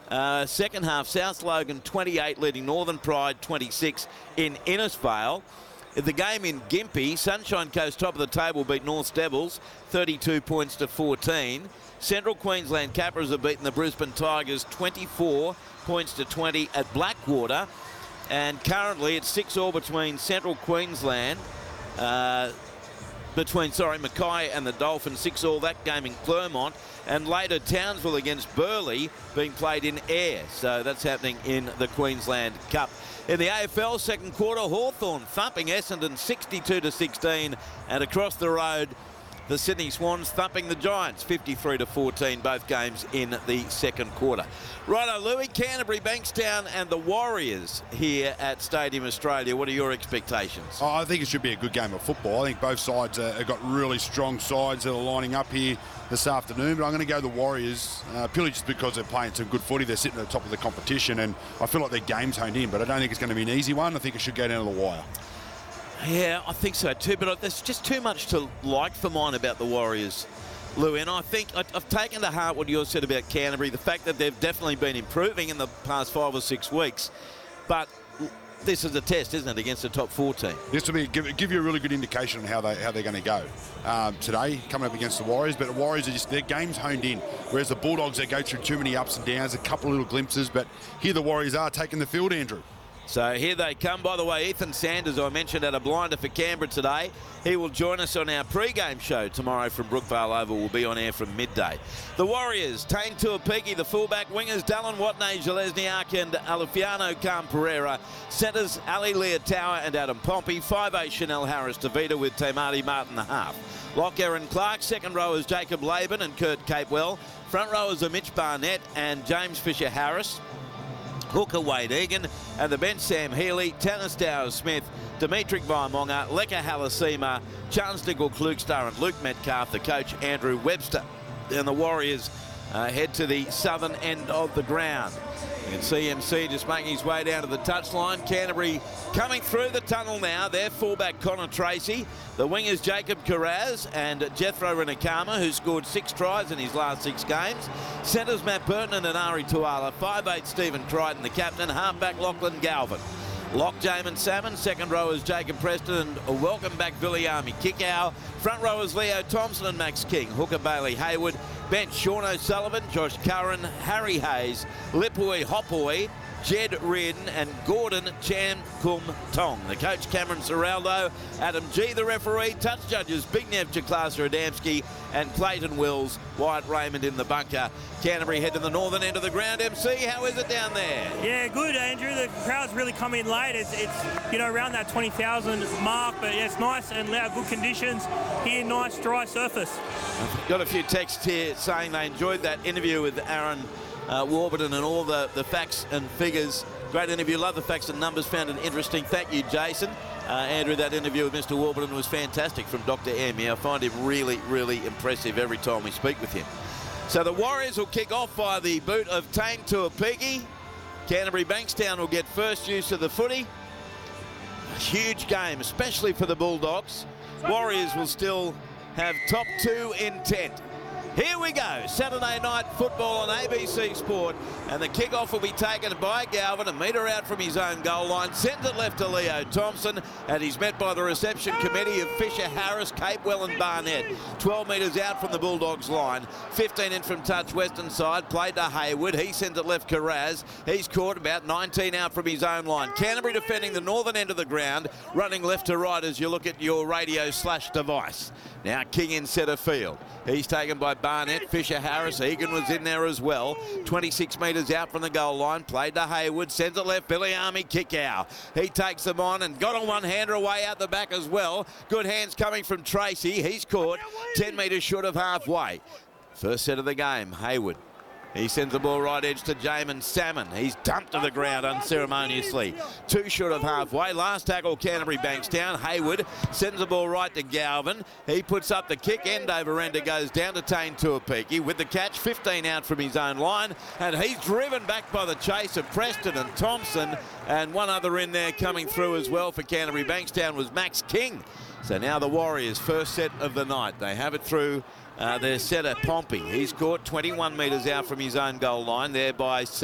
Second half, South Logan 28, leading Northern Pride 26 in Innisfail. The game in Gympie, Sunshine Coast, top of the table, beat North Devils 32 points to 14. Central Queensland Capras have beaten the Brisbane Tigers 24 points to 20 at Blackwater. And currently it's 6-all between Central Queensland, Mackay and the Dolphins, 6-all that game in Clermont. And later Townsville against Burleigh being played in Ayr. So that's happening in the Queensland Cup. In the AFL second quarter, Hawthorn thumping Essendon 62 to 16. And across the road, the Sydney Swans thumping the Giants 53 to 14, both games in the second quarter. Righto, Louis, Canterbury, Bankstown and the Warriors here at Stadium Australia. What are your expectations? I think it should be a good game of football. I think both sides have got really strong sides that are lining up here this afternoon, but I'm going to go the Warriors purely just because they're playing some good footy. They're sitting at the top of the competition and I feel like their game's honed in, but I don't think it's going to be an easy one. I think it should go down to the wire. Yeah, I think so too, but there's just too much to like for mine about the Warriors, Louis, and I think I've taken to heart what you said about Canterbury, the fact that they've definitely been improving in the past 5 or 6 weeks, but this is a test, isn't it, against the top 4 team? This will give you a really good indication on how they're going to go today, coming up against the Warriors. But the Warriors are just, their game's honed in, whereas the Bulldogs, they go through too many ups and downs, a couple of little glimpses. But here the Warriors are taking the field, Andrew. So here they come. By the way, Ethan Sanders, I mentioned, had a blinder for Canberra today. He will join us on our pre-game show tomorrow from Brookvale Oval. Will be on air from midday. The Warriors, Tane Tuapiki, the fullback, wingers, Dallin Watney, Zalesniak and Alifiano Khan-Pereira. Centres, Ali Leotawa and Adam Pompey. 5'8", Chanel Harris-Tavita with Tamati Martin the half. Lock Aaron Clark. Second rowers, Jacob Laban and Kurt Capewell. Front rowers are Mitch Barnett and James Fisher-Harris. Hooker Wade Egan, and the bench Sam Healy, Tanner Stowers-Smith, Dimitri Vaimonga, Leka Halasima, Charles Nickel-Klugstar and Luke Metcalf, the coach Andrew Webster. And the Warriors head to the southern end of the ground. You can see MC just making his way down to the touchline. Canterbury coming through the tunnel now. Their fullback Connor Tracy. The wingers Jacob Carraz and Jethro Renakama, who scored 6 tries in his last 6 games. Centres Matt Burton and Ari Tuala. 5'8", Stephen Crichton, the captain. Halfback Lachlan Galvin. Lock Jamin Salmon. Second rowers Jacob Preston and welcome back Viliami Kickow. Front rowers Leo Thompson and Max King. Hooker Bailey Hayward. Bench Sean O'Sullivan, Josh Curran, Harry Hayes, Lipui Hopoi, Jed Reardon and Gordon Chan Kum Tong. The coach Cameron Serraldo, Adam G the referee, touch judges Bignev Chaklasa Adamski and Clayton Wills, Wyatt Raymond in the bunker. Canterbury head to the northern end of the ground. MC, how is it down there? Yeah, good, Andrew. The crowd's really come in late. It's around that 20,000 mark, but yeah, it's nice and good conditions here, nice dry surface. I've got a few texts here saying they enjoyed that interview with Aaron Warburton and all the facts and figures. Great interview. Love the facts and numbers. Found it interesting. Thank you, Jason. Andrew, that interview with Mr. Warburton was fantastic from Dr. Emmy. I find him really, really impressive every time we speak with him. So the Warriors will kick off by the boot of Tane Tuapiki. Canterbury Bankstown will get first use of the footy. A huge game, especially for the Bulldogs. Warriors will still have top 2 intent. Here we go, Saturday night football on ABC Sport, and the kickoff will be taken by Galvin, a metre out from his own goal line, sends it left to Leo Thompson, and he's met by the reception committee of Fisher, Harris, Capewell and Barnett. 12 metres out from the Bulldogs line, 15 in from touch western side, played to Hayward, he sends it left Carraz, he's caught about 19 out from his own line. Canterbury defending the northern end of the ground, running left to right as you look at your radio/device. Now King in centre field. He's taken by Barnett, Fisher, Harris, Egan was in there as well. 26 metres out from the goal line, played to Hayward, sends it left, Billy Army Kickow. He takes them on and got a one-hander away out the back as well. Good hands coming from Tracy, he's caught 10 metres short of halfway. First set of the game, Hayward. He sends the ball right edge to Jamin Salmon. He's dumped to the ground unceremoniously. 2 short of halfway. Last tackle, Canterbury Bankstown. Hayward sends the ball right to Galvin. He puts up the kick. End over ender goes down to Tane Tuapiki with the catch. 15 out from his own line. And he's driven back by the chase of Preston and Thompson. And one other in there coming through as well for Canterbury Bankstown was Max King. So now the Warriors, first set of the night. They have it through their setter Pompey. He's caught 21 metres out from his own goal line there by